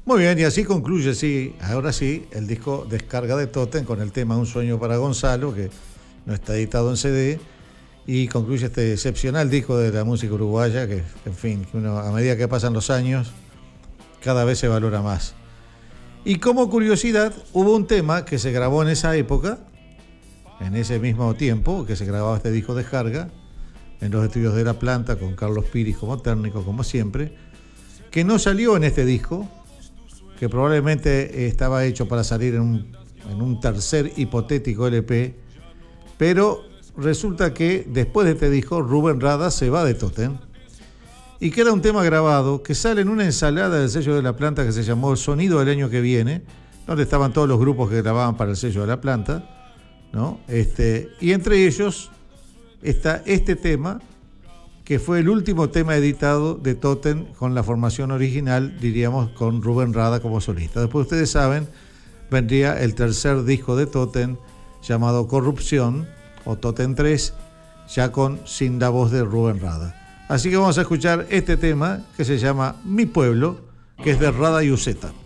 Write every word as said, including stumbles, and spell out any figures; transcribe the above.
Muy bien, y así concluye, sí, ahora sí, el disco Descarga de Totem con el tema Un sueño para Gonzalo, que no está editado en C D, y concluye este excepcional disco de la música uruguaya, que, en fin, que uno, a medida que pasan los años, cada vez se valora más. Y como curiosidad, hubo un tema que se grabó en esa época, en ese mismo tiempo que se grababa este disco Descarga, en los estudios de La Planta, con Carlos Piris como técnico, como siempre, que no salió en este disco, que probablemente estaba hecho para salir en un, en un tercer hipotético L P, pero resulta que después de este disco Rubén Rada se va de Totem, y que era un tema grabado que sale en una ensalada del sello de La Planta que se llamó Sonido del año que viene, donde estaban todos los grupos que grababan para el sello de La Planta, ¿no? Este, y entre ellos está este tema, que fue el último tema editado de Totem con la formación original, diríamos, con Rubén Rada como solista. Después, ustedes saben, vendría el tercer disco de Totem, llamado Corrupción, o Totem tres, ya con sin la voz de Rubén Rada. Así que vamos a escuchar este tema, que se llama Mi Pueblo, que es de Rada y Uceta.